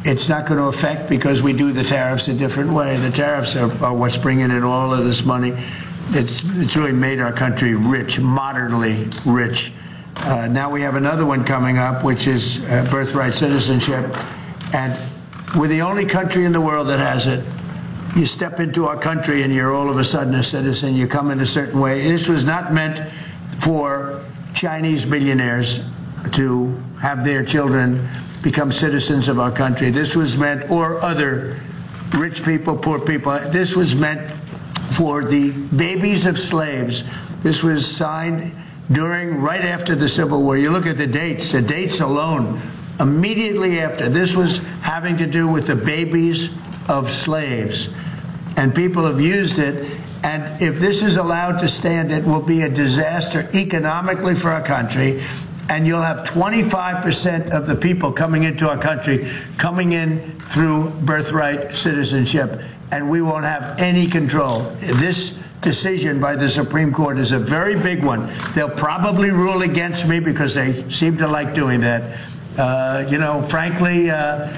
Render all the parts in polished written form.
It's not going to affect because we do the tariffs a different way. The tariffs are what's bringing in all of this money. It's really made our country rich, modernly rich. Now we have another one coming up, which is birthright citizenship. And we're the only country in the world that has it. You step into our country and you're all of a sudden a citizen. You come in a certain way. This was not meant for Chinese billionaires to have their children become citizens of our country. This was meant, or other rich people, poor people. This was meant for the babies of slaves. This was signed right after the Civil War. You look at the dates alone, immediately after. This was having to do with the babies of slaves. And people have used it. And if this is allowed to stand, it will be a disaster economically for our country. And you'll have 25% of the people coming into our country coming in through birthright citizenship, and we won't have any control. This decision by the Supreme Court is a very big one. They'll probably rule against me because they seem to like doing that. Frankly,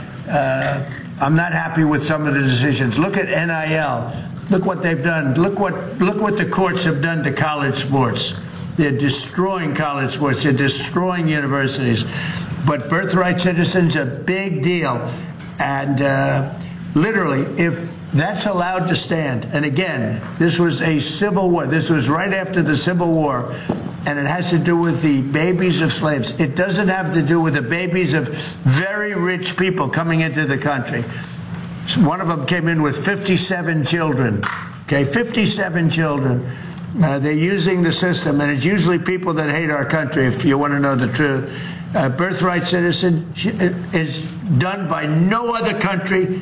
I'm not happy with some of the decisions. Look at NIL. Look what they've done. Look what the courts have done to college sports. They're destroying college sports. They're destroying universities. But birthright citizens, a big deal. And literally, if that's allowed to stand, and again, this was a civil war. This was right after the Civil War. And it has to do with the babies of slaves. It doesn't have to do with the babies of very rich people coming into the country. One of them came in with 57 children. Okay, 57 children. They're using the system, and it's usually people that hate our country, if you want to know the truth. Birthright citizen is done by no other country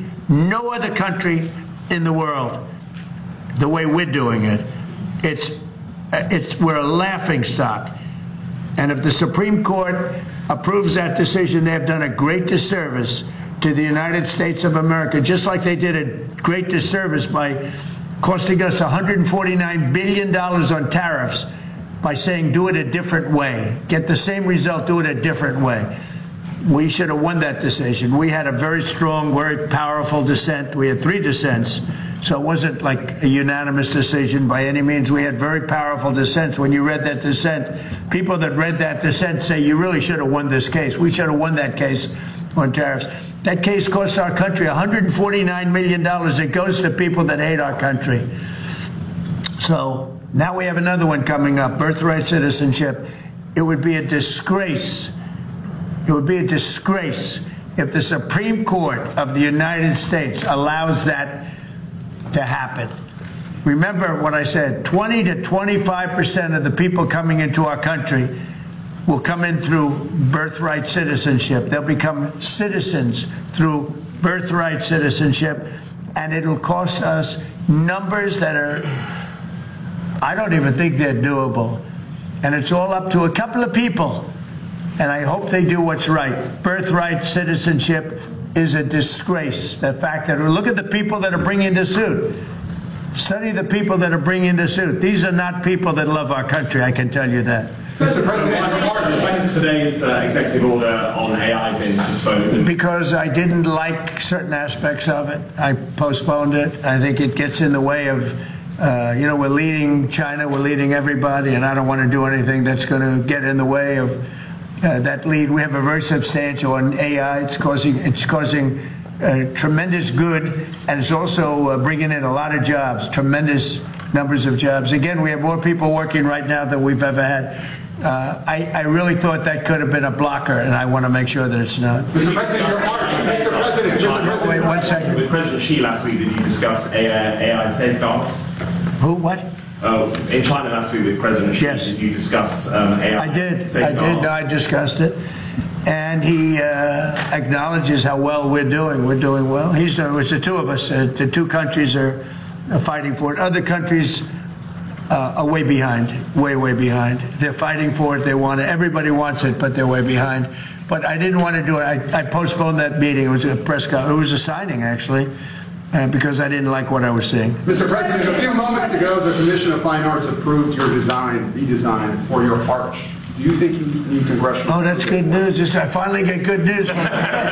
in the world the way we're doing it. We're a laughing stock. And if the Supreme Court approves that decision, they have done a great disservice to the United States of America, just like they did a great disservice by costing us $149 billion on tariffs by saying do it a different way. Get the same result, do it a different way. We should have won that decision. We had a very strong, very powerful dissent. We had 3 dissents. So it wasn't like a unanimous decision by any means. We had very powerful dissents. When you read that dissent, people that read that dissent say you really should have won this case. We should have won that case on tariffs. That case cost our country $149 million. It goes to people that hate our country. So now we have another one coming up, birthright citizenship. It would be a disgrace. It would be a disgrace if the Supreme Court of the United States allows that to happen. Remember what I said, 20 to 25% of the people coming into our country will come in through birthright citizenship. They'll become citizens through birthright citizenship, and it'll cost us numbers that are, I don't even think they're doable. And it's all up to a couple of people, and I hope they do what's right. Birthright citizenship is a disgrace. The fact that, look at the people that are bringing the suit. Study the people that are bringing the suit. These are not people that love our country, I can tell you that. Mr. President, when has today's executive order on AI been postponed? Because I didn't like certain aspects of it. I postponed it. I think it gets in the way of, we're leading China, we're leading everybody, and I don't want to do anything that's going to get in the way of that lead. We have a very substantial on AI. It's causing tremendous good, and it's also bringing in a lot of jobs, tremendous numbers of jobs. Again, we have more people working right now than we've ever had. I really thought that could have been a blocker, and I want to make sure that it's not. Mr. President, wait 1 second. With President Xi last week, did you discuss AI safeguards? Who? What? In China last week with President Xi, yes. Did you discuss AI I did. safeguards? No, I discussed it. And he acknowledges how well we're doing. We're doing well. He's doing. It's the two of us. The 2 countries are fighting for it. Other countries are way behind, way behind. They're fighting for it. They want it. Everybody wants it, but they're way behind. But I didn't want to do it. I postponed that meeting. It was a press conference. It was a signing, actually, because I didn't like what I was seeing. Mr. President, a few moments ago, the Commission of Fine Arts approved your design, the design for your arch Do you think you need congressional? Oh, that's good news. I finally get good news. Do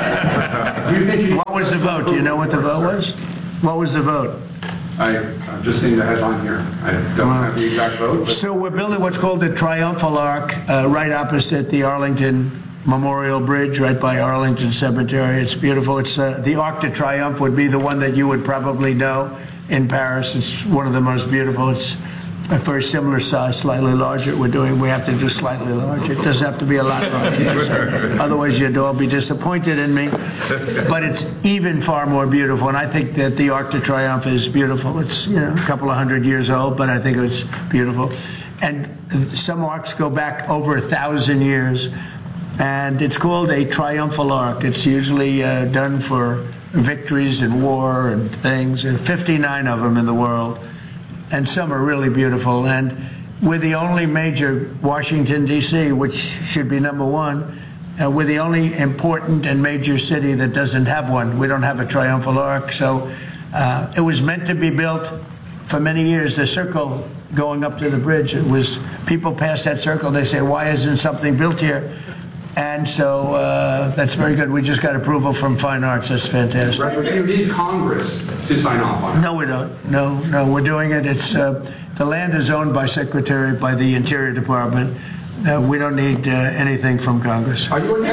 you think you What was the vote? Do you know what the vote was? What was the vote? I'm just seeing the headline here. I don't have the exact vote. But So we're building what's called the Triumphal Arch right opposite the Arlington Memorial Bridge, right by Arlington Cemetery. It's beautiful. It's the Arc de Triomphe would be the one that you would probably know in Paris. It's one of the most beautiful. It's a very similar size, slightly larger. We have to do slightly larger. It doesn't have to be a lot larger. Otherwise, you'd all be disappointed in me. But it's even far more beautiful. And I think that the Arc de Triomphe is beautiful. It's a couple of 100 years old, but I think it's beautiful. And some arcs go back over 1,000 years. And it's called a triumphal arc. It's usually done for victories in war and things. And 59 of them in the world. And some are really beautiful. And we're the only major, Washington, D.C., which should be number one, we're the only important and major city that doesn't have one. We don't have a triumphal arch. So it was meant to be built for many years. The circle going up to the bridge, it was, people pass that circle, they say, why isn't something built here? And so that's very good. We just got approval from Fine Arts. That's fantastic. right, but you need Congress to sign off on it. No, we don't. No, we're doing it. It's the land is owned by the Interior Department. We don't need anything from Congress. Are you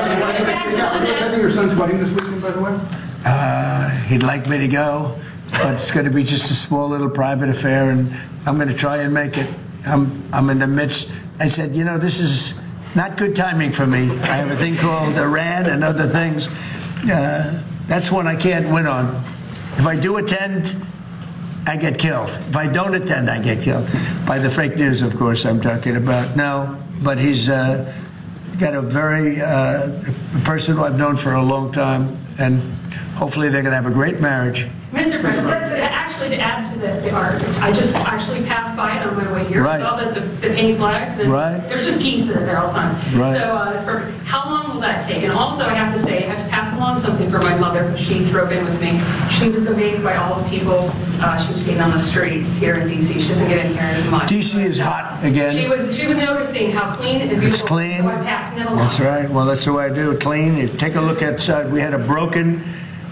attending your son's wedding this weekend, by the way? He'd like me to go, but it's going to be just a small little private affair, and I'm going to try and make it. I'm in the midst. I said, this is not good timing for me. I have a thing called Iran and other things. That's one I can't win on. If I do attend, I get killed. If I don't attend, I get killed. By the fake news, of course, I'm talking about. No, but he's got a very a person who I've known for a long time, and hopefully they're going to have a great marriage. Mr. President, to add to the art, I just actually passed by it on my way here. Right. Saw the painted flags, and Right. there's just geese that are there all the time. Right. So it's perfect. How long will that take? And also, I have to say, I have to pass along something for my mother. She drove in with me. She was amazed by all the people she was seeing on the streets here in D.C. She doesn't get in here as much. D.C. is hot again. She was noticing how clean and beautiful. It's clean. So I'm passing it along. That's right. Well, that's the way I do it. Clean. You take a look outside. We had broken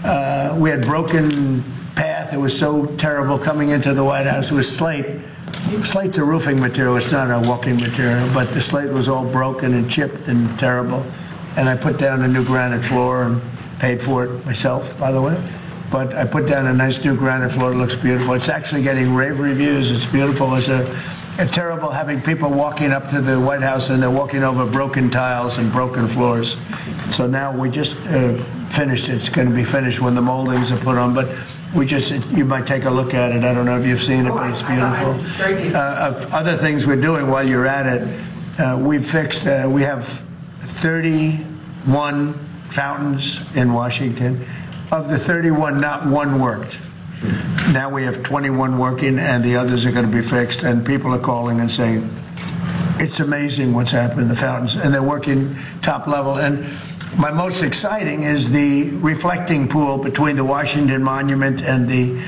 path. It was so terrible coming into the White House. It was slate. Slate's a roofing material. It's not a walking material. But the slate was all broken and chipped and terrible. And I put down a new granite floor and paid for it myself, by the way. But I put down a nice new granite floor. It looks beautiful. It's actually getting rave reviews. It's beautiful. It's a terrible having people walking up to the White House and they're walking over broken tiles and broken floors. So now we just finished it. It's going to be finished when the moldings are put on. But you might take a look at it. I don't know if you've seen it, but it's beautiful. Of other things we're doing while you're at it, we have 31 fountains in Washington. Of the 31, not one worked. Now we have 21 working, and the others are going to be fixed. And people are calling and saying, it's amazing what's happened in the fountains. And they're working top level. And my most exciting is the reflecting pool between the Washington Monument and the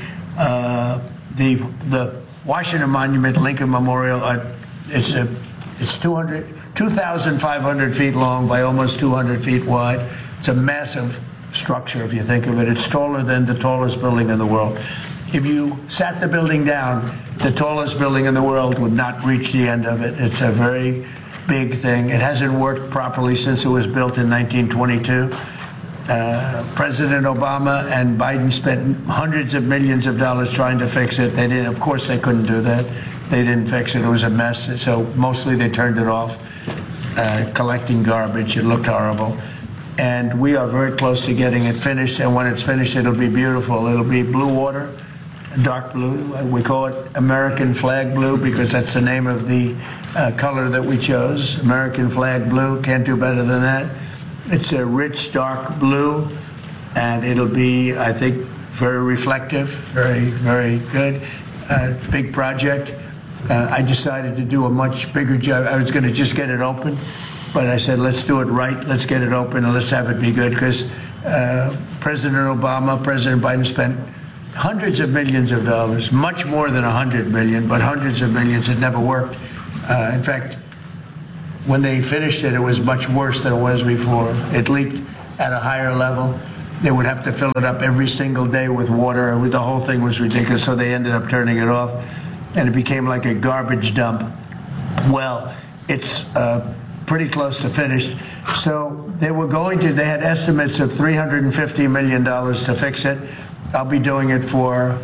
Washington Monument Lincoln Memorial. It's 2,500 feet long by almost 200 feet wide. It's a massive structure, if you think of it. It's taller than the tallest building in the world. If you sat the building down, the tallest building in the world would not reach the end of it. It's a very big thing. It hasn't worked properly since it was built in 1922. President Obama and Biden spent hundreds of millions of dollars trying to fix it. They didn't. Of course, they couldn't do that. They didn't fix it. It was a mess. So mostly they turned it off, collecting garbage. It looked horrible. And we are very close to getting it finished. And when it's finished, it'll be beautiful. It'll be blue water, dark blue. We call it American flag blue because that's the name of the color that we chose. American flag blue. Can't do better than that. It's a rich, dark blue. And it'll be, I think, very reflective, very, very good. Big project. I decided to do a much bigger job. I was going to just get it open. But I said, let's do it right. Let's get it open and let's have it be good because President Obama, President Biden spent hundreds of millions of dollars, much more than 100 million, but hundreds of millions. It never worked. In fact, when they finished it, it was much worse than it was before. It leaked at a higher level. They would have to fill it up every single day with water. The whole thing was ridiculous, so they ended up turning it off, and it became like a garbage dump. Well, it's pretty close to finished. So they had estimates of $350 million to fix it. I'll be doing it for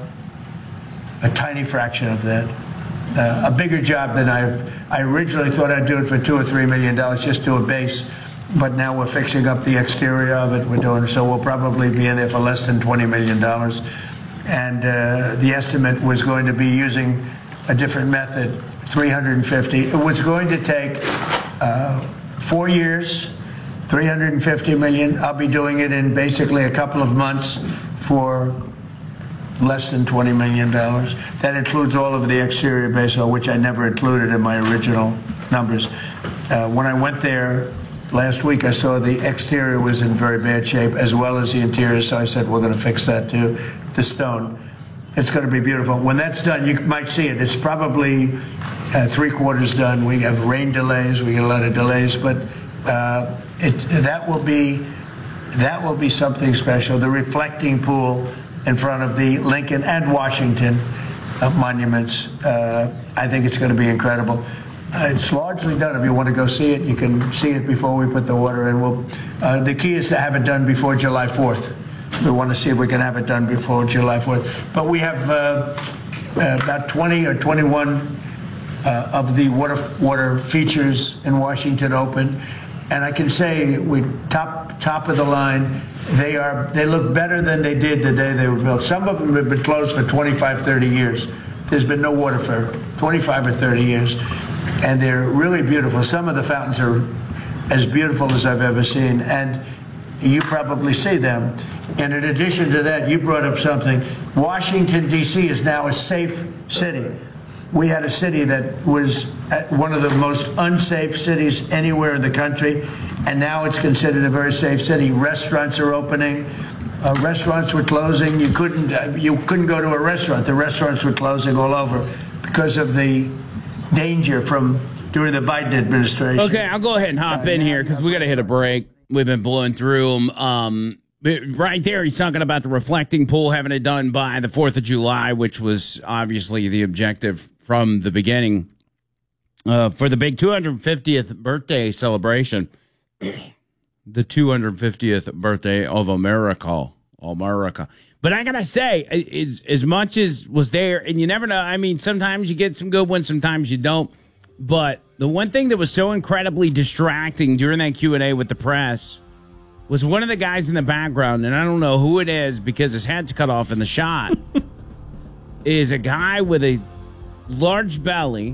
a tiny fraction of that. A bigger job than I originally thought I'd do it for $2 or $3 million, just do a base. But now we're fixing up the exterior of it. So we'll probably be in there for less than $20 million. And the estimate was going to be using a different method, 350. It was going to take 4 years, 350 million. I'll be doing it in basically a couple of months for less than $20 million. That includes all of the exterior base, which I never included in my original numbers. When I went there last week, I saw the exterior was in very bad shape, as well as the interior, so I said, we're going to fix that too. The stone. It's going to be beautiful. When that's done, you might see it. It's probably 3/4 done. We have rain delays. We get a lot of delays, but that will be something special. The reflecting pool in front of the Lincoln and Washington monuments. I think it's going to be incredible. It's largely done. If you want to go see it, you can see it before we put the water in. The key is to have it done before July 4th. We want to see if we can have it done before July 4th. But we have about 20 or 21 of the water features in Washington open. And I can say we top of the line. They look better than they did the day they were built. Some of them have been closed for 25, 30 years. There's been no water for 25 or 30 years. And they're really beautiful. Some of the fountains are as beautiful as I've ever seen. And you probably see them. And in addition to that, you brought up something. Washington, D.C. is now a safe city. We had a city that was one of the most unsafe cities anywhere in the country, and now it's considered a very safe city. Restaurants are opening. Restaurants were closing. You couldn't go to a restaurant. The restaurants were closing all over because of the danger from during the Biden administration. Okay, I'll go ahead and hop in here because we got to hit a break. We've been blowing through them. Right there, he's talking about the reflecting pool, having it done by the 4th of July, which was obviously the objective from the beginning for the big 250th birthday celebration. The 250th birthday of America. But I got to say, as much as was there, and you never know, I mean, sometimes you get some good ones, sometimes you don't. But the one thing that was so incredibly distracting during that Q&A with the press was one of the guys in the background, and I don't know who it is because his head's cut off in the shot, is a guy with a large belly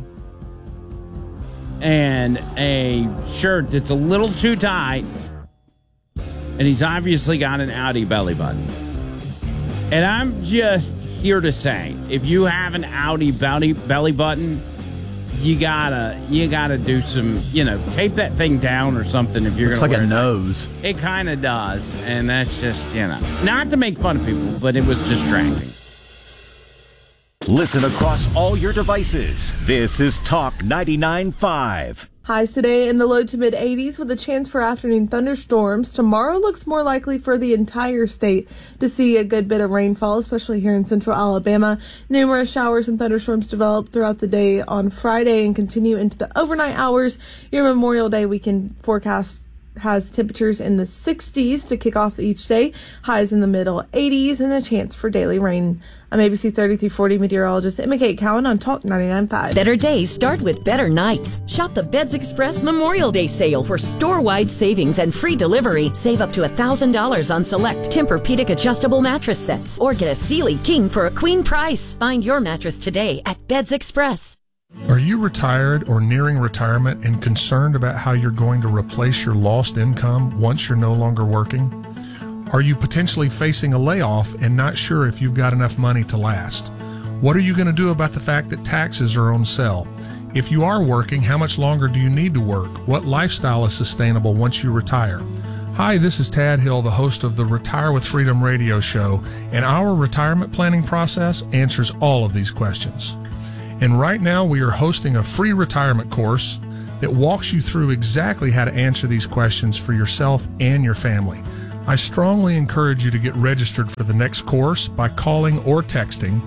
and a shirt that's a little too tight, and he's obviously got an outie belly button. And I'm just here to say, if you have an outie belly button, you gotta do some, tape that thing down or something if you're gonna. Looks like a nose. It kind of does, and that's just not to make fun of people, but it was distracting. Listen across all your devices. This is Talk 99.5. Highs today in the low to mid 80s with a chance for afternoon thunderstorms. Tomorrow looks more likely for the entire state to see a good bit of rainfall, especially here in central Alabama. Numerous showers and thunderstorms develop throughout the day on Friday and continue into the overnight hours. Your Memorial Day weekend forecast has temperatures in the 60s to kick off each day, highs in the middle 80s, and a chance for daily rain. I'm ABC 30-40 meteorologist Emma Kate Cowan on Talk 99.5. Better days start with better nights. Shop the Beds Express Memorial Day sale for store-wide savings and free delivery. Save up to $1,000 on select Tempur-Pedic adjustable mattress sets, or get a Sealy King for a queen price. Find your mattress today at Beds Express. Are you retired or nearing retirement and concerned about how you're going to replace your lost income once you're no longer working? Are you potentially facing a layoff and not sure if you've got enough money to last? What are you going to do about the fact that taxes are on sale? If you are working, how much longer do you need to work? What lifestyle is sustainable once you retire? Hi, this is Tad Hill, the host of the Retire with Freedom radio show, and our retirement planning process answers all of these questions. And right now we are hosting a free retirement course that walks you through exactly how to answer these questions for yourself and your family. I strongly encourage you to get registered for the next course by calling or texting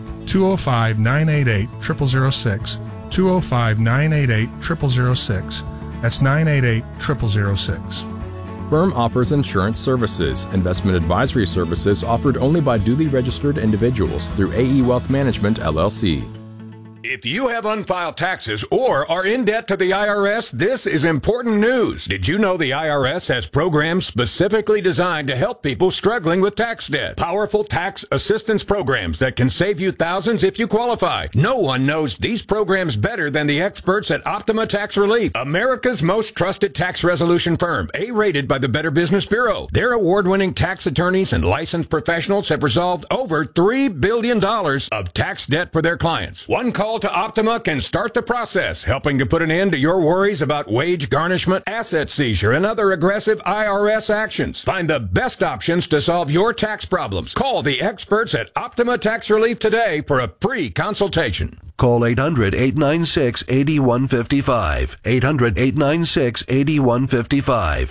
205-988-0006, 205-988-0006. That's 988-0006. Firm offers insurance services. Investment advisory services offered only by duly registered individuals through AE Wealth Management, LLC. If you have unfiled taxes or are in debt to the IRS, this is important news. Did you know the IRS has programs specifically designed to help people struggling with tax debt? Powerful tax assistance programs that can save you thousands if you qualify. No one knows these programs better than the experts at Optima Tax Relief, America's most trusted tax resolution firm, A-rated by the Better Business Bureau. Their award-winning tax attorneys and licensed professionals have resolved over $3 billion of tax debt for their clients. One call to Optima can start the process, helping to put an end to your worries about wage garnishment, asset seizure, and other aggressive IRS actions. Find the best options to solve your tax problems. Call the experts at Optima Tax Relief today for a free consultation. Call 800-896-8155. 800-896-8155.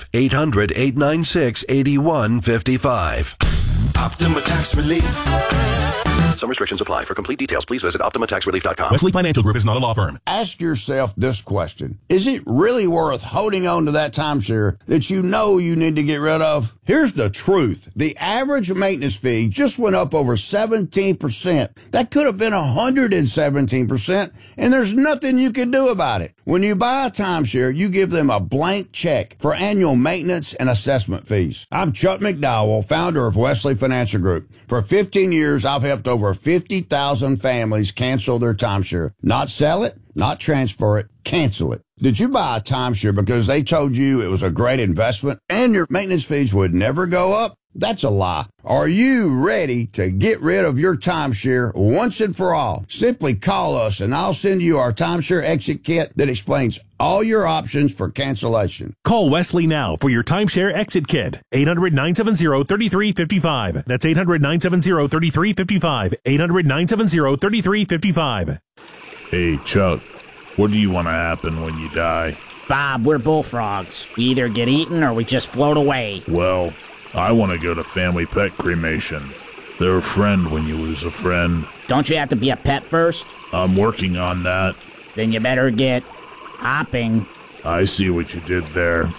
800-896-8155. Optima Tax Relief. Some restrictions apply. For complete details, please visit OptimaTaxRelief.com. Wesley Financial Group is not a law firm. Ask yourself this question. Is it really worth holding on to that timeshare that you know you need to get rid of? Here's the truth. The average maintenance fee just went up over 17%. That could have been 117%, and there's nothing you can do about it. When you buy a timeshare, you give them a blank check for annual maintenance and assessment fees. I'm Chuck McDowell, founder of Wesley Financial Group. For 15 years, I've helped over 50,000 families cancel their timeshare. Not sell it, not transfer it, cancel it. Did you buy a timeshare because they told you it was a great investment and your maintenance fees would never go up? That's a lie. Are you ready to get rid of your timeshare once and for all? Simply call us and I'll send you our timeshare exit kit that explains all your options for cancellation. Call Wesley now for your timeshare exit kit. 800-970-3355. That's 800-970-3355. 800-970-3355. Hey, Chuck, what do you want to happen when you die? Bob, we're bullfrogs. We either get eaten or we just float away. Well, I want to go to Family Pet Cremation. They're a friend when you lose a friend. Don't you have to be a pet first? I'm working on that. Then you better get hopping. I see what you did there.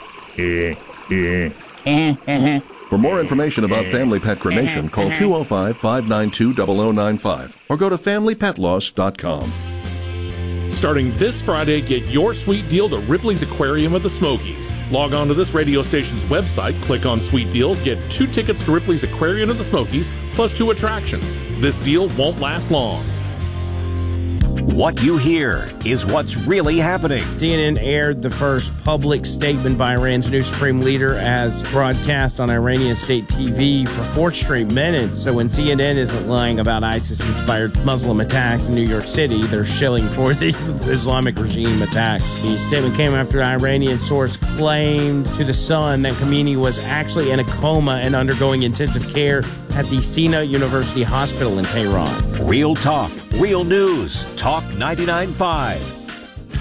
For more information about Family Pet Cremation, call 205-592-0095 or go to FamilyPetLoss.com. Starting this Friday, get your sweet deal to Ripley's Aquarium of the Smokies. Log on to this radio station's website, click on Sweet Deals, get 2 tickets to Ripley's Aquarium of the Smokies, plus 2 attractions. This deal won't last long. What you hear is what's really happening. CNN aired the first public statement by Iran's new supreme leader as broadcast on Iranian state TV for 4 straight minutes. So when CNN isn't lying about ISIS-inspired Muslim attacks in New York City, they're shilling for the Islamic regime attacks. The statement came after an Iranian source claimed to The Sun that Khamenei was actually in a coma and undergoing intensive care at the Sina University Hospital in Tehran. Real talk, real news. Talk 99.5.